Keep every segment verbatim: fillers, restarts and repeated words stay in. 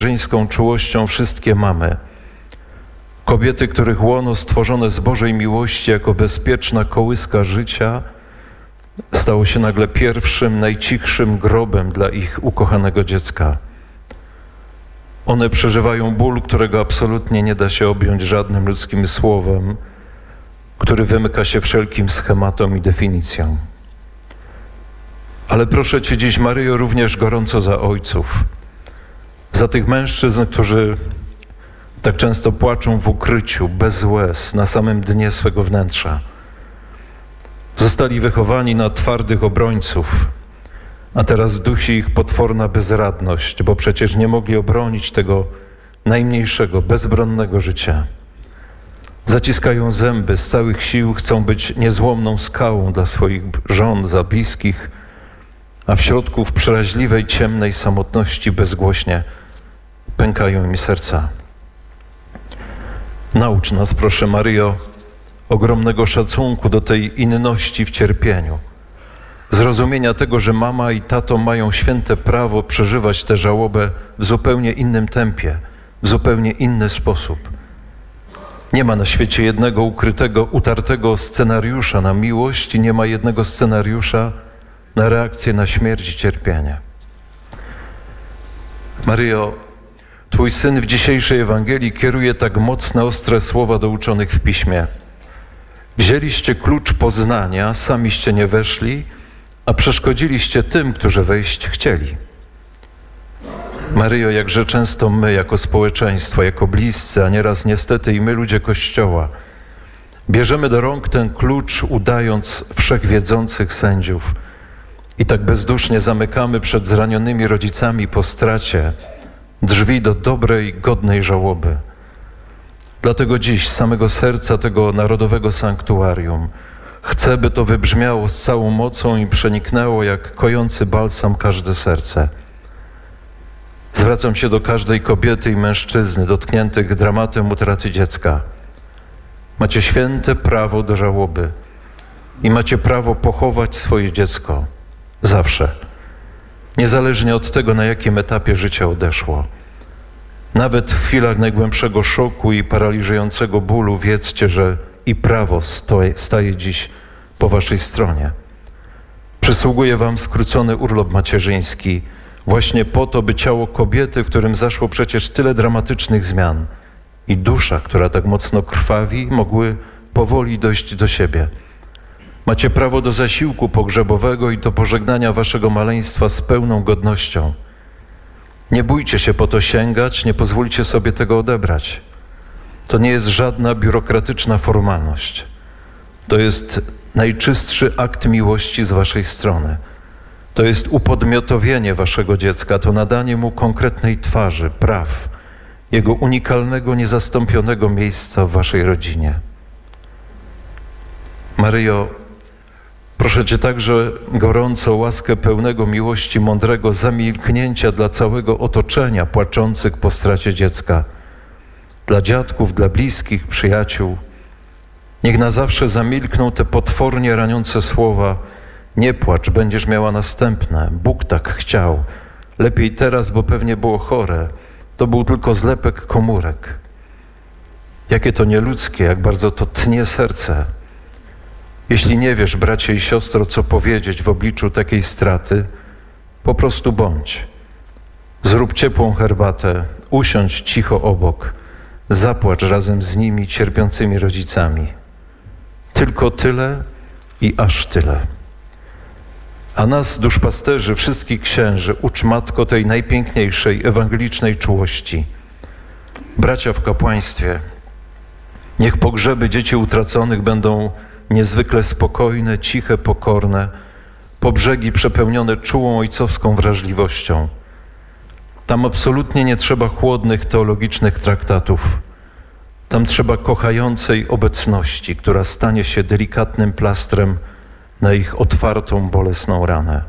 macierzyńską czułością wszystkie mamy. Kobiety, których łono stworzone z Bożej miłości jako bezpieczna kołyska życia, stało się nagle pierwszym, najcichszym grobem dla ich ukochanego dziecka. One przeżywają ból, którego absolutnie nie da się objąć żadnym ludzkim słowem, który wymyka się wszelkim schematom i definicjom. Ale proszę Cię dziś, Maryjo, również gorąco za ojców, za tych mężczyzn, którzy tak często płaczą w ukryciu, bez łez, na samym dnie swego wnętrza. Zostali wychowani na twardych obrońców, a teraz dusi ich potworna bezradność, bo przecież nie mogli obronić tego najmniejszego, bezbronnego życia. Zaciskają zęby, z całych sił chcą być niezłomną skałą dla swoich żon, za bliskich, a w środku w przeraźliwej, ciemnej samotności bezgłośnie pękają im serca. Naucz nas, proszę Maryjo, ogromnego szacunku do tej inności w cierpieniu, zrozumienia tego, że mama i tato mają święte prawo przeżywać tę żałobę w zupełnie innym tempie, w zupełnie inny sposób. Nie ma na świecie jednego ukrytego, utartego scenariusza na miłość i nie ma jednego scenariusza na reakcję na śmierć i cierpienie. Maryjo, Twój Syn w dzisiejszej Ewangelii kieruje tak mocne, ostre słowa do uczonych w Piśmie. Wzięliście klucz poznania, samiście nie weszli, a przeszkodziliście tym, którzy wejść chcieli. Maryjo, jakże często my jako społeczeństwo, jako bliscy, a nieraz niestety i my ludzie Kościoła, bierzemy do rąk ten klucz, udając wszechwiedzących sędziów i tak bezdusznie zamykamy przed zranionymi rodzicami po stracie drzwi do dobrej, godnej żałoby. Dlatego dziś z samego serca tego narodowego sanktuarium chcę, by to wybrzmiało z całą mocą i przeniknęło jak kojący balsam każde serce. Zwracam się do każdej kobiety i mężczyzny dotkniętych dramatem utraty dziecka. Macie święte prawo do żałoby i macie prawo pochować swoje dziecko zawsze, niezależnie od tego, na jakim etapie życia odeszło. Nawet w chwilach najgłębszego szoku i paraliżującego bólu wiedzcie, że i prawo stoje, staje dziś po waszej stronie. Przysługuje wam skrócony urlop macierzyński właśnie po to, by ciało kobiety, w którym zaszło przecież tyle dramatycznych zmian, i dusza, która tak mocno krwawi, mogły powoli dojść do siebie. Macie prawo do zasiłku pogrzebowego i do pożegnania waszego maleństwa z pełną godnością. Nie bójcie się po to sięgać, nie pozwólcie sobie tego odebrać. To nie jest żadna biurokratyczna formalność. To jest najczystszy akt miłości z waszej strony. To jest upodmiotowienie waszego dziecka, to nadanie mu konkretnej twarzy, praw, jego unikalnego, niezastąpionego miejsca w waszej rodzinie. Maryjo, proszę Cię także gorąco o łaskę pełnego miłości, mądrego zamilknięcia dla całego otoczenia płaczących po stracie dziecka, dla dziadków, dla bliskich, przyjaciół. Niech na zawsze zamilkną te potwornie raniące słowa: nie płacz, będziesz miała następne, Bóg tak chciał, lepiej teraz, bo pewnie było chore, to był tylko zlepek komórek. Jakie to nieludzkie, jak bardzo to tnie serce. Jeśli nie wiesz, bracie i siostro, co powiedzieć w obliczu takiej straty, po prostu bądź. Zrób ciepłą herbatę, usiądź cicho obok, zapłacz razem z nimi, cierpiącymi rodzicami. Tylko tyle i aż tyle. A nas, duszpasterzy, wszystkich księży, ucz, Matko, tej najpiękniejszej, ewangelicznej czułości. Bracia w kapłaństwie, niech pogrzeby dzieci utraconych będą niezwykle spokojne, ciche, pokorne, po brzegi przepełnione czułą ojcowską wrażliwością. Tam absolutnie nie trzeba chłodnych teologicznych traktatów. Tam trzeba kochającej obecności, która stanie się delikatnym plastrem na ich otwartą, bolesną ranę.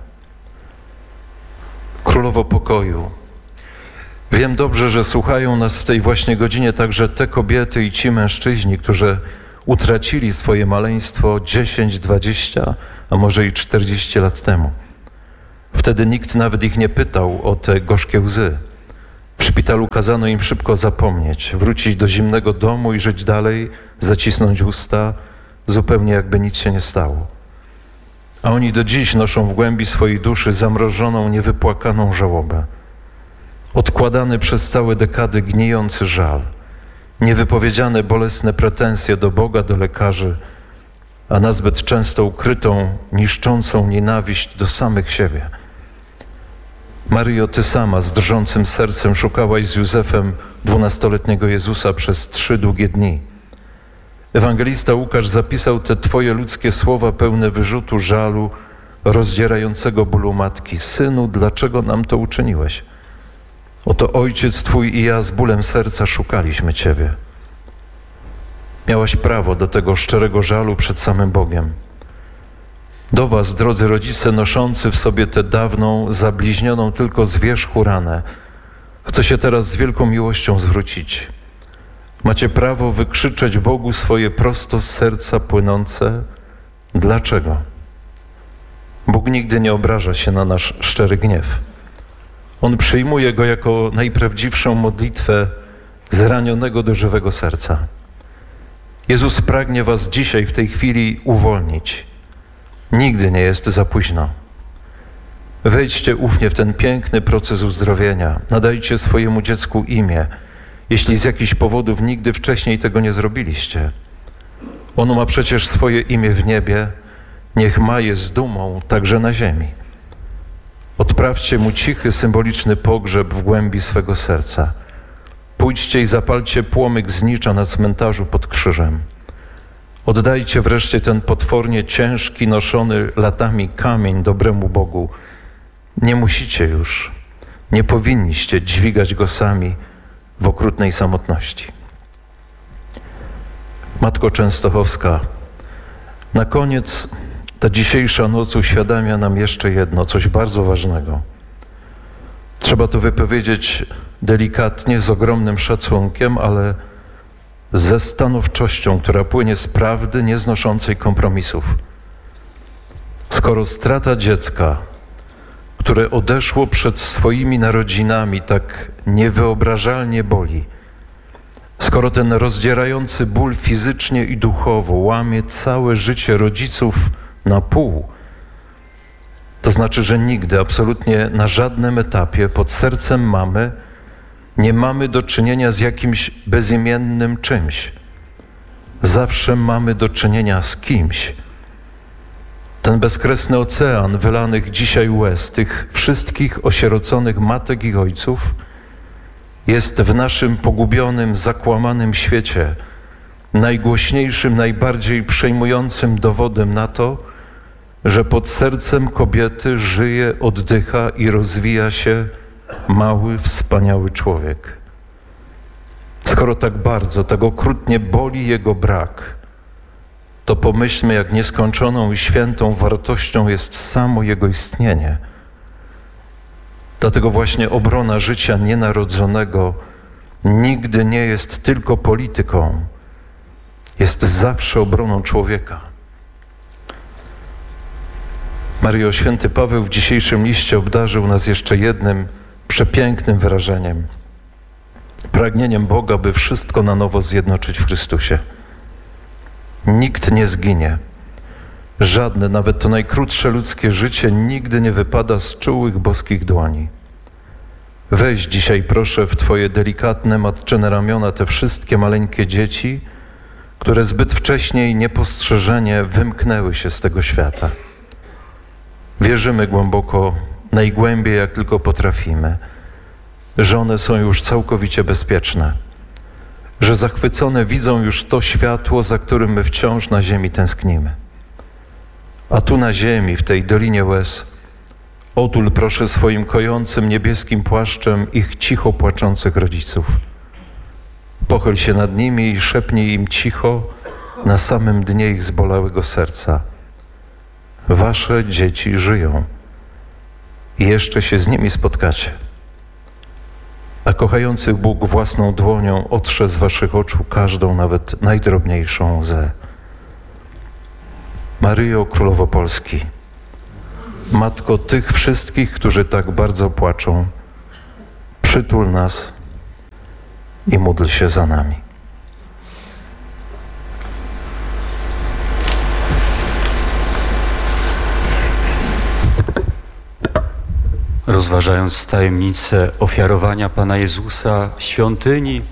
Królowo pokoju, wiem dobrze, że słuchają nas w tej właśnie godzinie także te kobiety i ci mężczyźni, którzy utracili swoje maleństwo dziesięć, dwadzieścia, a może i czterdzieści lat temu. Wtedy nikt nawet ich nie pytał o te gorzkie łzy. W szpitalu kazano im szybko zapomnieć, wrócić do zimnego domu i żyć dalej, zacisnąć usta, zupełnie jakby nic się nie stało. A oni do dziś noszą w głębi swojej duszy zamrożoną, niewypłakaną żałobę. Odkładany przez całe dekady gnijący żal, niewypowiedziane bolesne pretensje do Boga, do lekarzy, a nazbyt często ukrytą, niszczącą nienawiść do samych siebie. Maryjo, Ty sama z drżącym sercem szukałaś z Józefem dwunastoletniego Jezusa przez trzy długie dni. Ewangelista Łukasz zapisał te Twoje ludzkie słowa pełne wyrzutu, żalu, rozdzierającego bólu matki. Synu, dlaczego nam to uczyniłeś? Oto ojciec Twój i ja z bólem serca szukaliśmy Ciebie. Miałaś prawo do tego szczerego żalu przed samym Bogiem. Do Was, drodzy rodzice, noszący w sobie tę dawną, zabliźnioną tylko z wierzchu ranę, chcę się teraz z wielką miłością zwrócić. Macie prawo wykrzyczeć Bogu swoje prosto z serca płynące dlaczego. Bóg nigdy nie obraża się na nasz szczery gniew. On przyjmuje go jako najprawdziwszą modlitwę zranionego do żywego serca. Jezus pragnie Was dzisiaj, w tej chwili uwolnić. Nigdy nie jest za późno. Wejdźcie ufnie w ten piękny proces uzdrowienia. Nadajcie swojemu dziecku imię, jeśli z jakichś powodów nigdy wcześniej tego nie zrobiliście. Ono ma przecież swoje imię w niebie, niech ma je z dumą także na ziemi. Odprawcie mu cichy, symboliczny pogrzeb w głębi swego serca. Pójdźcie i zapalcie płomyk znicza na cmentarzu pod krzyżem. Oddajcie wreszcie ten potwornie ciężki, noszony latami kamień dobremu Bogu. Nie musicie już, nie powinniście dźwigać go sami w okrutnej samotności. Matko Częstochowska, na koniec ta dzisiejsza noc uświadamia nam jeszcze jedno, coś bardzo ważnego. Trzeba to wypowiedzieć delikatnie, z ogromnym szacunkiem, ale ze stanowczością, która płynie z prawdy nieznoszącej kompromisów. Skoro strata dziecka, które odeszło przed swoimi narodzinami, tak niewyobrażalnie boli, skoro ten rozdzierający ból fizycznie i duchowo łamie całe życie rodziców na pół, to znaczy, że nigdy, absolutnie na żadnym etapie pod sercem mamy nie mamy do czynienia z jakimś bezimiennym czymś. Zawsze mamy do czynienia z kimś. Ten bezkresny ocean wylanych dzisiaj łez tych wszystkich osieroconych matek i ojców jest w naszym pogubionym, zakłamanym świecie najgłośniejszym, najbardziej przejmującym dowodem na to, że pod sercem kobiety żyje, oddycha i rozwija się mały, wspaniały człowiek. Skoro tak bardzo, tak okrutnie boli jego brak, to pomyślmy, jak nieskończoną i świętą wartością jest samo jego istnienie. Dlatego właśnie obrona życia nienarodzonego nigdy nie jest tylko polityką, jest zawsze obroną człowieka. Maryjo, święty Paweł w dzisiejszym liście obdarzył nas jeszcze jednym przepięknym wyrażeniem. Pragnieniem Boga, by wszystko na nowo zjednoczyć w Chrystusie. Nikt nie zginie. Żadne, nawet to najkrótsze ludzkie życie nigdy nie wypada z czułych boskich dłoni. Weź dzisiaj, proszę, w Twoje delikatne, matczyne ramiona te wszystkie maleńkie dzieci, które zbyt wcześnie niepostrzeżenie wymknęły się z tego świata. Wierzymy głęboko, najgłębiej jak tylko potrafimy, że one są już całkowicie bezpieczne, że zachwycone widzą już to światło, za którym my wciąż na ziemi tęsknimy. A tu na ziemi, w tej dolinie łez, otul proszę swoim kojącym niebieskim płaszczem ich cicho płaczących rodziców. Pochyl się nad nimi i szepnij im cicho na samym dnie ich zbolałego serca. Wasze dzieci żyją i jeszcze się z nimi spotkacie. A kochający Bóg własną dłonią otrze z waszych oczu każdą, nawet najdrobniejszą łzę. Maryjo, Królowo Polski, Matko tych wszystkich, którzy tak bardzo płaczą, przytul nas i módl się za nami. Rozważając tajemnicę ofiarowania Pana Jezusa w świątyni,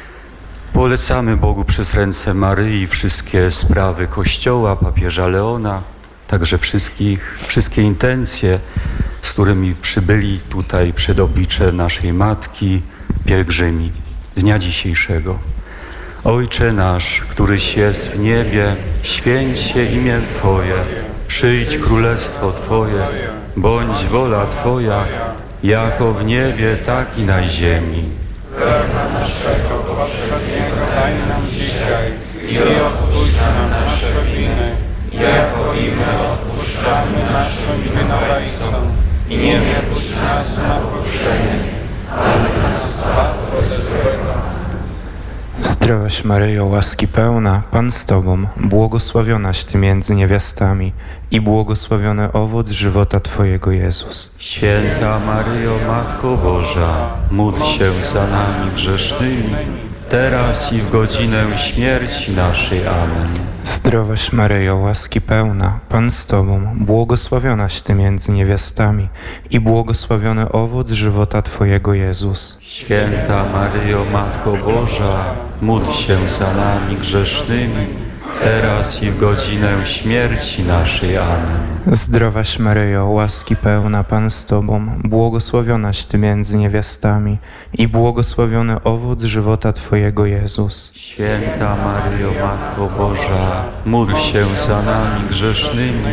polecamy Bogu przez ręce Maryi wszystkie sprawy Kościoła, papieża Leona, także wszystkich, wszystkie intencje, z którymi przybyli tutaj przed oblicze naszej Matki pielgrzymi z dnia dzisiejszego. Ojcze nasz, któryś jest w niebie, święć się imię Twoje, przyjdź królestwo Twoje, bądź wola Twoja, jako w niebie, tak i na ziemi. Chleba naszego powszedniego daj nam dzisiaj i odpuść nam nasze winy, jako i my odpuszczamy naszym winowajcom. I nie wpuść nas na pokuszenie, ale nas zbaw od złego. Zdrowaś Maryjo, łaski pełna, Pan z Tobą, błogosławionaś Ty między niewiastami i błogosławiony owoc żywota Twojego, Jezus. Święta Maryjo, Matko Boża, módl się za nami grzesznymi, teraz i w godzinę śmierci naszej. Amen. Zdrowaś Maryjo, łaski pełna, Pan z Tobą, błogosławionaś Ty między niewiastami i błogosławiony owoc żywota Twojego, Jezus. Święta Maryjo, Matko Boża, módl się za nami grzesznymi, teraz i w godzinę śmierci naszej. Amen. Zdrowaś Maryjo, łaski pełna, Pan z Tobą, błogosławionaś Ty między niewiastami i błogosławiony owoc żywota Twojego, Jezus. Święta Maryjo, Matko Boża, módl się za nami grzesznymi,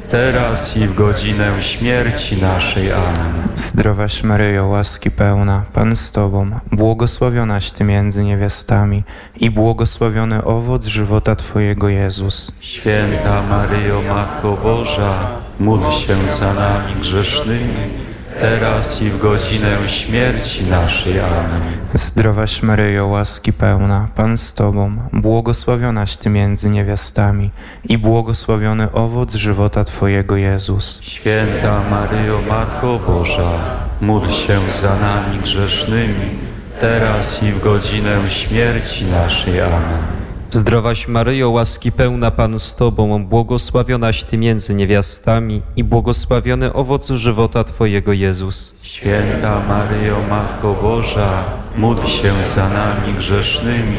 teraz i w godzinę śmierci naszej. Amen. Zdrowaś Maryjo, łaski pełna, Pan z Tobą, błogosławionaś Ty między niewiastami i błogosławiony owoc żywota Twojego, Jezus. Święta Maryjo, Matko Boża, módl się za nami grzesznymi, teraz i w godzinę śmierci naszej. Amen. Zdrowaś Maryjo, łaski pełna, Pan z Tobą, błogosławionaś Ty między niewiastami i błogosławiony owoc żywota Twojego, Jezus. Święta Maryjo, Matko Boża, módl się za nami grzesznymi, teraz i w godzinę śmierci naszej. Amen. Zdrowaś Maryjo, łaski pełna, Pan z Tobą, błogosławionaś Ty między niewiastami i błogosławiony owoc żywota Twojego, Jezus. Święta Maryjo, Matko Boża, módl się za nami grzesznymi,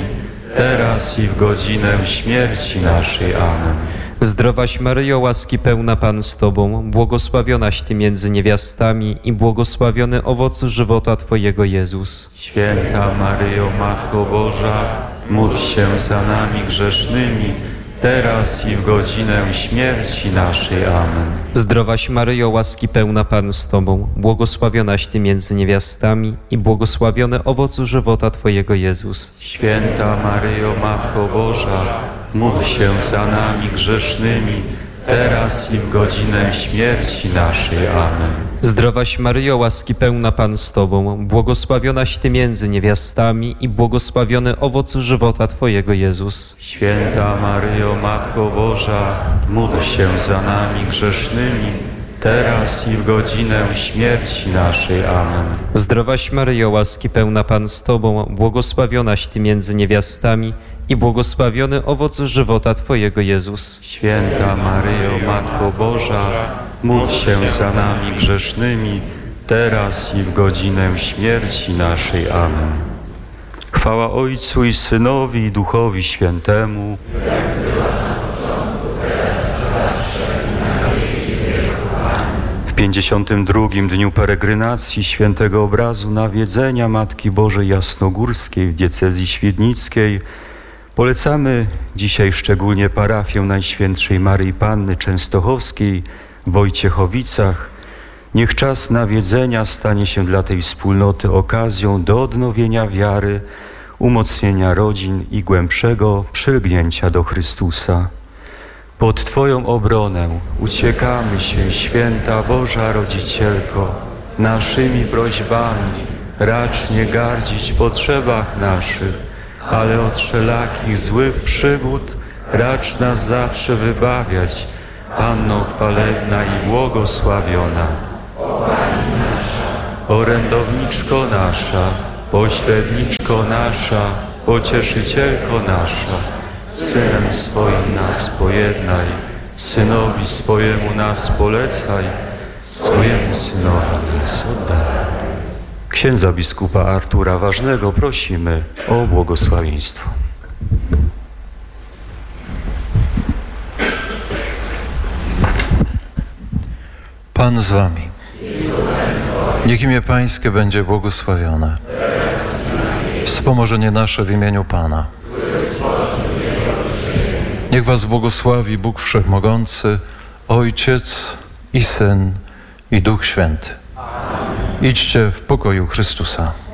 teraz i w godzinę śmierci naszej. Amen. Zdrowaś Maryjo, łaski pełna, Pan z Tobą, błogosławionaś Ty między niewiastami i błogosławiony owoc żywota Twojego, Jezus. Święta Maryjo, Matko Boża, módl się za nami grzesznymi, teraz i w godzinę śmierci naszej. Amen. Zdrowaś Maryjo, łaski pełna, Pan z Tobą, błogosławionaś Ty między niewiastami i błogosławiony owoc żywota Twojego, Jezus. Święta Maryjo, Matko Boża, módl się za nami grzesznymi, teraz i w godzinę śmierci naszej. Amen. Zdrowaś Maryjo, łaski pełna, Pan z Tobą, błogosławionaś Ty między niewiastami i błogosławiony owoc żywota Twojego, Jezus. Święta Maryjo, Matko Boża, módl się za nami grzesznymi, teraz i w godzinę śmierci naszej. Amen. Zdrowaś Maryjo, łaski pełna, Pan z Tobą, błogosławionaś Ty między niewiastami i błogosławiony owoc żywota Twojego, Jezus. Święta Maryjo, Matko Boża, módl się za nami grzesznymi, teraz i w godzinę śmierci naszej. Amen. Chwała Ojcu i Synowi i Duchowi Świętemu. W pięćdziesiątym drugim dniu peregrynacji świętego obrazu nawiedzenia Matki Bożej Jasnogórskiej w diecezji świdnickiej polecamy dzisiaj szczególnie parafię Najświętszej Maryi Panny Częstochowskiej w Wojciechowicach. Niech czas nawiedzenia stanie się dla tej wspólnoty okazją do odnowienia wiary, umocnienia rodzin i głębszego przylgnięcia do Chrystusa. Pod Twoją obronę uciekamy się, Święta Boża Rodzicielko, naszymi prośbami racz nie gardzić potrzebach naszych, ale od wszelakich złych przygód racz nas zawsze wybawiać, Panno chwalebna i błogosławiona. orędowniczko nasza, pośredniczko nasza, pocieszycielko nasza, Synem swoim nas pojednaj, Synowi swojemu nas polecaj, swojemu Synowi nas oddaj. Księdza biskupa Artura Ważnego prosimy o błogosławieństwo. Pan z wami. Niech imię Pańskie będzie błogosławione. Wspomożenie nasze w imieniu Pana. Niech was błogosławi Bóg Wszechmogący, Ojciec i Syn i Duch Święty. Idźcie w pokoju Chrystusa.